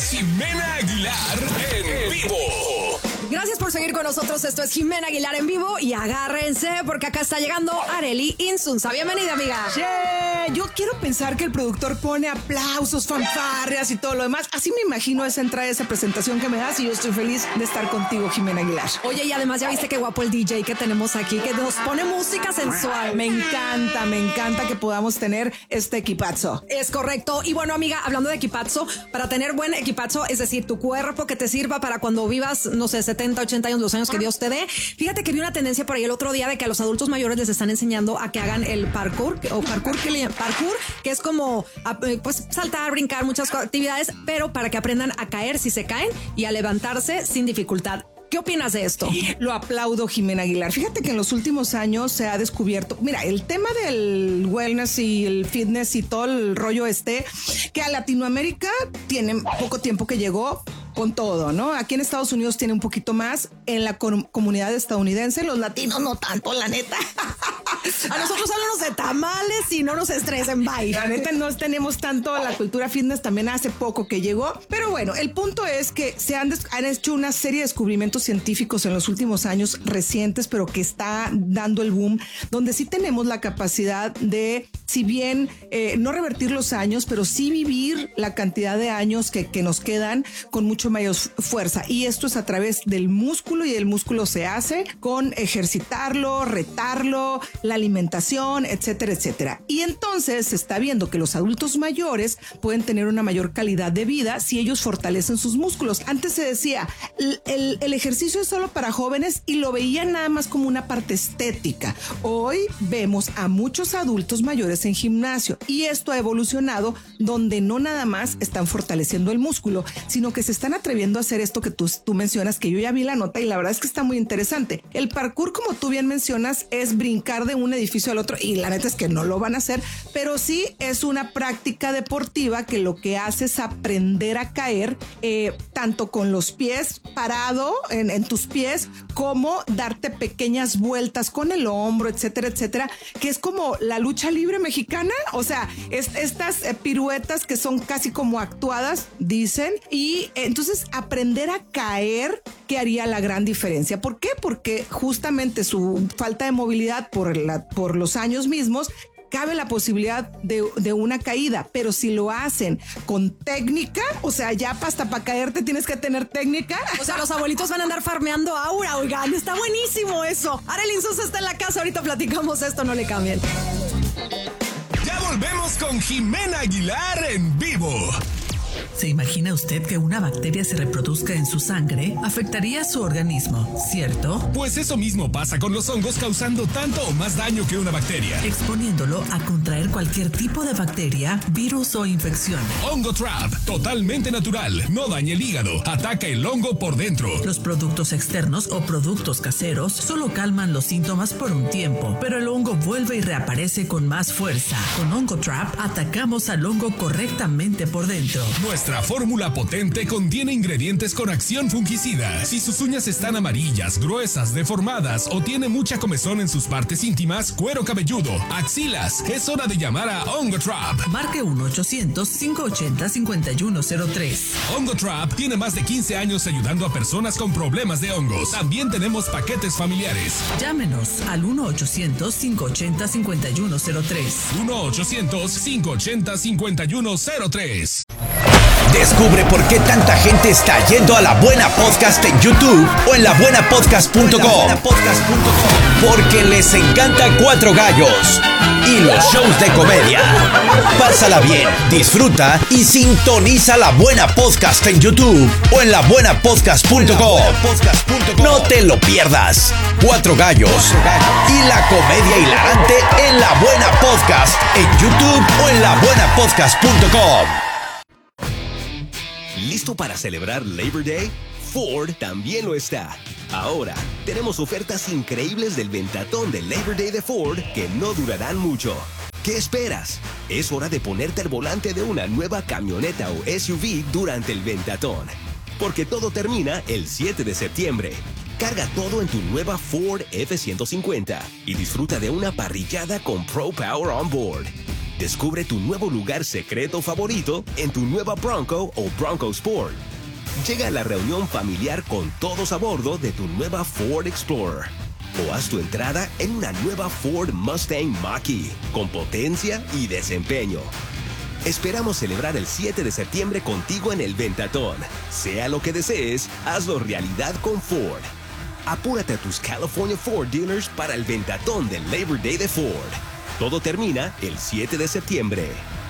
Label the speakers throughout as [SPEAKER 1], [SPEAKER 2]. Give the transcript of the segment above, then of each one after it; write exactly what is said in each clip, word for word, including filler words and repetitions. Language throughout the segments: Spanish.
[SPEAKER 1] Ximena Aguilar en vivo.
[SPEAKER 2] Gracias por seguir con nosotros. Esto es Ximena Aguilar en vivo y agárrense porque acá está llegando Arely Insunza. Bienvenida, amiga.
[SPEAKER 3] Yeah. Yo quiero pensar que el productor pone aplausos, fanfarrias y todo lo demás. Así me imagino esa entrada, esa presentación que me das y yo estoy feliz de estar contigo, Ximena Aguilar.
[SPEAKER 2] Oye, y además ya viste qué guapo el D J que tenemos aquí, que nos pone música sensual.
[SPEAKER 3] Me encanta, me encanta que podamos tener este equipazo.
[SPEAKER 2] Es correcto. Y bueno, amiga, hablando de equipazo, para tener buen equipazo, es decir, tu cuerpo que te sirva para cuando vivas, no sé, setenta, ochenta años, los años que Dios te dé. Fíjate que vi una tendencia por ahí el otro día de que a los adultos mayores les están enseñando a que hagan el parkour, o parkour que le llaman parkour, que es como pues saltar, brincar, muchas actividades, pero para que aprendan a caer si se caen y a levantarse sin dificultad. ¿Qué opinas de esto?
[SPEAKER 3] Lo aplaudo, Ximena Aguilar. Fíjate que en los últimos años se ha descubierto, mira, el tema del wellness y el fitness y todo el rollo este, que a Latinoamérica tiene poco tiempo que llegó con todo, ¿no? Aquí en Estados Unidos tiene un poquito más, en la com- comunidad estadounidense, los latinos no tanto, la neta.
[SPEAKER 2] A nosotros háblanos de tamales y no nos estresen, bye.
[SPEAKER 3] La neta no tenemos tanto la cultura fitness, también hace poco que llegó. Pero bueno, el punto es que se han, des- han hecho una serie de descubrimientos científicos en los últimos años recientes, pero que está dando el boom, donde sí tenemos la capacidad de, si bien eh, no revertir los años, pero sí vivir la cantidad de años que, que nos quedan con mucho mayor fuerza. Y esto es a través del músculo, y el músculo se hace con ejercitarlo, retarlo, la alimentación, etcétera, etcétera. Y entonces se está viendo que los adultos mayores pueden tener una mayor calidad de vida si ellos fortalecen sus músculos. Antes se decía, el, el, el ejercicio es solo para jóvenes y lo veían nada más como una parte estética. Hoy vemos a muchos adultos mayores en gimnasio y esto ha evolucionado donde no nada más están fortaleciendo el músculo, sino que se están atreviendo a hacer esto que tú, tú mencionas, que yo ya vi la nota y la verdad es que está muy interesante. El parkour, como tú bien mencionas, es brincar de un edificio al otro y la neta es que no lo van a hacer, pero sí es una práctica deportiva que lo que hace es aprender a caer eh, tanto con los pies parado en, en tus pies, como darte pequeñas vueltas con el hombro, etcétera, etcétera, que es como la lucha libre mexicana. O sea, es, estas eh, piruetas que son casi como actuadas, dicen, y eh, entonces aprender a caer, que haría la gran diferencia. ¿Por qué? Porque justamente su falta de movilidad por, la, por los años mismos, cabe la posibilidad de, de una caída, pero si lo hacen con técnica, o sea, ya hasta para caerte tienes que tener técnica.
[SPEAKER 2] O sea, los abuelitos van a andar farmeando aura, oigan, está buenísimo eso. Arely Insunza está en la casa, ahorita platicamos esto, no le cambien.
[SPEAKER 1] Ya volvemos con Ximena Aguilar en vivo.
[SPEAKER 4] ¿Se imagina usted que una bacteria se reproduzca en su sangre? Afectaría su organismo, ¿cierto?
[SPEAKER 1] Pues eso mismo pasa con los hongos, causando tanto o más daño que una bacteria.
[SPEAKER 4] Exponiéndolo a contraer cualquier tipo de bacteria, virus o infección.
[SPEAKER 1] Hongo Trap, totalmente natural, no daña el hígado, ataca el hongo por dentro.
[SPEAKER 4] Los productos externos o productos caseros solo calman los síntomas por un tiempo, pero el hongo vuelve y reaparece con más fuerza. Con Hongo Trap atacamos al hongo correctamente por dentro.
[SPEAKER 1] Nuestra fórmula potente contiene ingredientes con acción fungicida. Si sus uñas están amarillas, gruesas, deformadas o tiene mucha comezón en sus partes íntimas, cuero cabelludo, axilas, es hora de llamar a Hongo Trap.
[SPEAKER 4] Marque uno ochocientos, cinco ochenta, cincuenta y uno cero tres.
[SPEAKER 1] Hongo Trap tiene más de quince años ayudando a personas con problemas de hongos. También tenemos paquetes familiares.
[SPEAKER 4] Llámenos al uno ochocientos, cinco ochenta, cincuenta y uno cero tres.
[SPEAKER 1] uno ochocientos, cinco ochenta, cincuenta y uno cero tres.
[SPEAKER 5] Descubre por qué tanta gente está yendo a La Buena Podcast en YouTube o en la buena podcast punto com. Porque les encanta Cuatro Gallos y los shows de comedia. Pásala bien, disfruta y sintoniza La Buena Podcast en YouTube o en la buena podcast punto com. No te lo pierdas. Cuatro Gallos y la comedia hilarante en La Buena Podcast en YouTube o en la buena podcast punto com. ¿Listo para celebrar Labor Day? Ford también lo está. Ahora, tenemos ofertas increíbles del ventatón de Labor Day de Ford que no durarán mucho. ¿Qué esperas? Es hora de ponerte al volante de una nueva camioneta o S U V durante el ventatón. Porque todo termina el siete de septiembre. Carga todo en tu nueva Ford F ciento cincuenta y disfruta de una parrillada con Pro Power On Board. Descubre tu nuevo lugar secreto favorito en tu nueva Bronco o Bronco Sport. Llega a la reunión familiar con todos a bordo de tu nueva Ford Explorer. O haz tu entrada en una nueva Ford Mustang Mach-E con potencia y desempeño. Esperamos celebrar el siete de septiembre contigo en el Ventatón. Sea lo que desees, hazlo realidad con Ford. Apúrate a tus California Ford dealers para el Ventatón del Labor Day de Ford. Todo termina el siete de septiembre.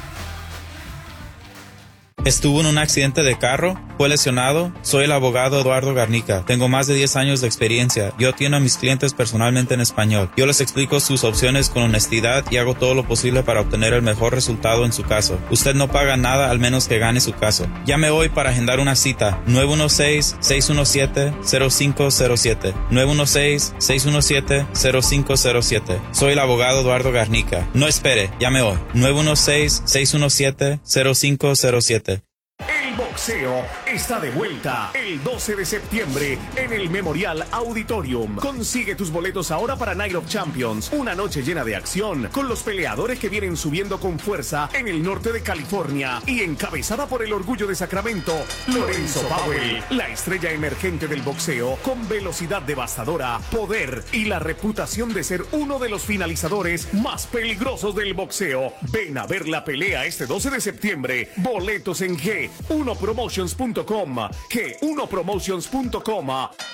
[SPEAKER 6] Estuvo en un accidente de carro, fue lesionado. Soy el abogado Eduardo Garnica. Tengo más de diez años de experiencia. Yo atiendo a mis clientes personalmente en español. Yo les explico sus opciones con honestidad y hago todo lo posible para obtener el mejor resultado en su caso. Usted no paga nada al menos que gane su caso. Llame hoy para agendar una cita. nueve uno seis, seis uno siete, cero cinco cero siete. nueve uno seis, seis uno siete, cero cinco cero siete. Soy el abogado Eduardo Garnica. No espere, llame hoy. nueve uno seis, seis uno siete, cero cinco cero siete.
[SPEAKER 7] El boxeo está de vuelta el doce de septiembre en el Memorial Auditorium. Consigue tus boletos ahora para Night of Champions, una noche llena de acción con los peleadores que vienen subiendo con fuerza en el norte de California y encabezada por el orgullo de Sacramento, Lorenzo Powell, la estrella emergente del boxeo con velocidad devastadora, poder y la reputación de ser uno de los finalizadores más peligrosos del boxeo. Ven a ver la pelea este doce de septiembre. Boletos en G uno promotions punto com. G uno promotions punto com.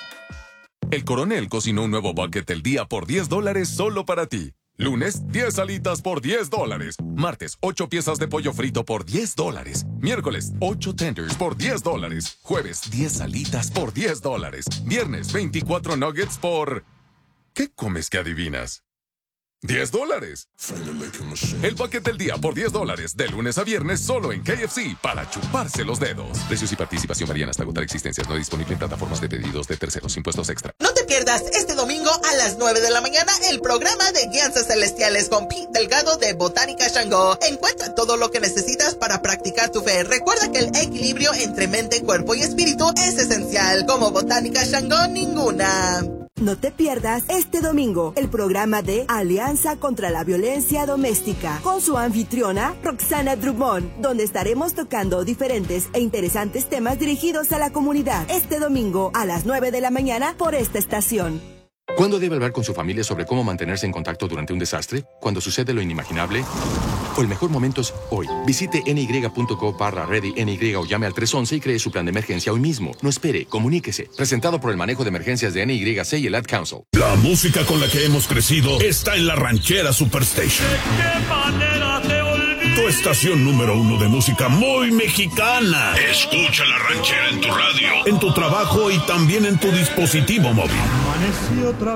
[SPEAKER 8] El Coronel cocinó un nuevo bucket del día por diez dólares solo para ti. Lunes, diez alitas por diez dólares. Martes, ocho piezas de pollo frito por diez dólares. Miércoles, ocho tenders por diez dólares. Jueves, diez alitas por diez dólares. Viernes, veinticuatro nuggets por... ¿Qué comes que adivinas? diez dólares. El bucket del día por diez dólares, de lunes a viernes solo en K F C para chuparse los dedos. Precios y participación varían hasta agotar existencias. No disponible en plataformas de pedidos de terceros. Impuestos extra.
[SPEAKER 9] No te pierdas este domingo a las nueve de la mañana el programa de Guianzas Celestiales con Pete Delgado de Botánica Shango. Encuentra todo lo que necesitas para practicar tu fe. Recuerda que el equilibrio entre mente, cuerpo y espíritu es esencial. Como Botánica Shango, ninguna.
[SPEAKER 10] No te pierdas este domingo el programa de Alianza contra la Violencia Doméstica con su anfitriona Roxana Drummond, donde estaremos tocando diferentes e interesantes temas dirigidos a la comunidad. Este domingo a las nueve de la mañana por esta estación.
[SPEAKER 11] ¿Cuándo debe hablar con su familia sobre cómo mantenerse en contacto durante un desastre? ¿Cuando sucede lo inimaginable? O el mejor momento es hoy. Visite ny.co barra ready ny o llame al tres once y cree su plan de emergencia hoy mismo. No espere, comuníquese. Presentado por el manejo de emergencias de N Y C y el Ad Council.
[SPEAKER 12] La música con la que hemos crecido está en la Ranchera Superstation. ¿De qué manera te olvido? Tu estación número uno de música muy mexicana. Escucha la Ranchera en tu radio, en tu trabajo y también en tu dispositivo móvil. Amanecí otra